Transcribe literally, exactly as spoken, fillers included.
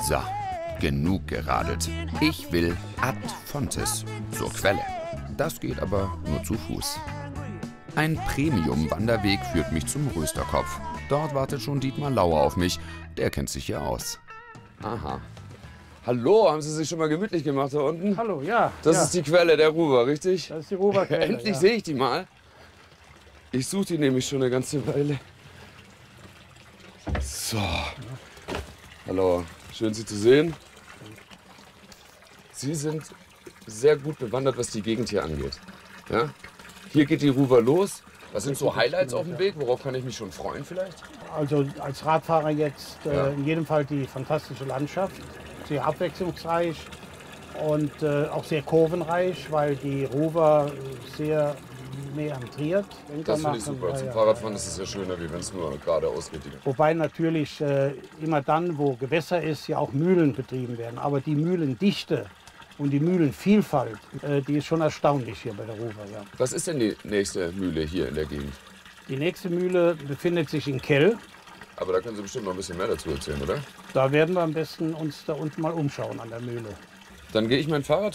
So, genug geradelt. Ich will ad fontes, zur Quelle. Das geht aber nur zu Fuß. Ein Premium-Wanderweg führt mich zum Rösterkopf. Dort wartet schon Dietmar Lauer auf mich. Der kennt sich hier aus. Aha. Hallo, haben Sie sich schon mal gemütlich gemacht da unten? Hallo, ja. Das ja. ist die Quelle der Ruwer, richtig? Das ist die Ruwerquelle. Endlich ja. sehe ich die mal. Ich suche die nämlich schon eine ganze Weile. So. Hallo, schön Sie zu sehen. Sie sind sehr gut bewandert, was die Gegend hier angeht. Ja? Hier geht die Ruwer los. Was sind so Highlights auf dem Weg? Worauf kann ich mich schon freuen vielleicht? Also als Radfahrer jetzt äh, Ja. in jedem Fall die fantastische Landschaft. Sehr abwechslungsreich und äh, auch sehr kurvenreich, weil die Ruwer sehr meandriert. Das finde ich super. Ja, Zum ja, Fahrradfahren ja, ist es ja schöner, wie wenn es nur geradeaus geht. Wobei natürlich äh, immer dann, wo Gewässer ist, ja auch Mühlen betrieben werden. Aber die Mühlendichte und die Mühlenvielfalt, äh, die ist schon erstaunlich hier bei der Ruwer. Ja. Was ist denn die nächste Mühle hier in der Gegend? Die nächste Mühle befindet sich in Kell. Aber da können Sie bestimmt noch ein bisschen mehr dazu erzählen, oder? Da werden wir am besten uns da unten mal umschauen an der Mühle. Dann gehe ich mein Fahrrad